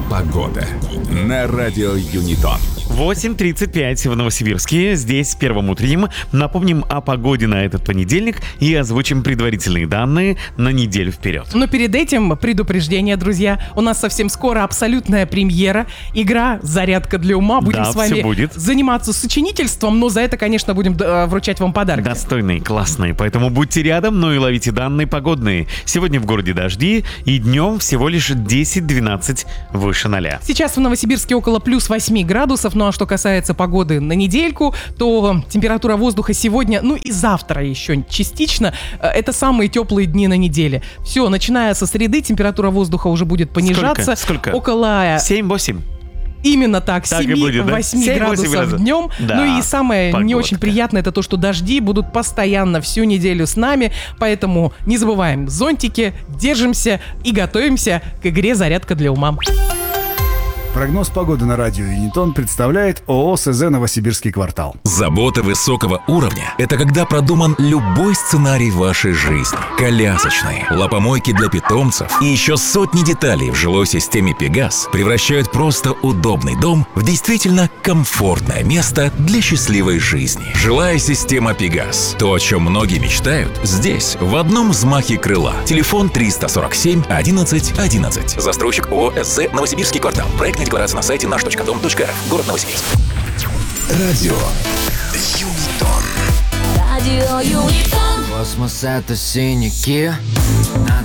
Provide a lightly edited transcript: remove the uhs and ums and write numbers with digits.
Погода на радио Юнитон. 8:35 в Новосибирске. Здесь первым утренним. Напомним о погоде на этот понедельник и озвучим предварительные данные на неделю вперед. Но перед этим предупреждение, друзья. У нас совсем скоро абсолютная премьера. Игра «Зарядка для ума». Будем Да, с вами всё будет. заниматься сочинительством, но за это, конечно, будем вручать вам подарки. Достойные, классные, поэтому будьте рядом, но и ловите данные погодные. Сегодня в городе дожди, и днем всего лишь 10-12 выше 0. Сейчас в Новосибирске около плюс 8 градусов. Ну а что касается погоды на недельку, то температура воздуха сегодня, ну и завтра еще частично, это самые теплые дни на неделе. Все, начиная со среды, температура воздуха уже будет понижаться. Сколько? Около... 7-8. Именно так, Так и будет, да? 7-8 7-8 градусов днем. Да, Ну и самое не погодка. очень приятное, это то, что дожди будут постоянно всю неделю с нами. Поэтому не забываем зонтики, держимся и готовимся к игре «Зарядка для ума». Прогноз погоды на радио Юнитон представляет ООО СЗ «Новосибирский квартал». Забота высокого уровня – это когда продуман любой сценарий вашей жизни. Колясочные, лапомойки для питомцев и еще сотни деталей в жилой системе «Пегас» превращают просто удобный дом в действительно комфортное место для счастливой жизни. Жилая система «Пегас» – то, о чем многие мечтают, здесь, в одном взмахе крыла. Телефон 347 11 11. Застройщик ООО СЗ «Новосибирский квартал». Проектная декларация на сайте наш.дом.рф. Город Новосибирск. Радио Юнитон. Радио Юнитон. Космос — это синяки, над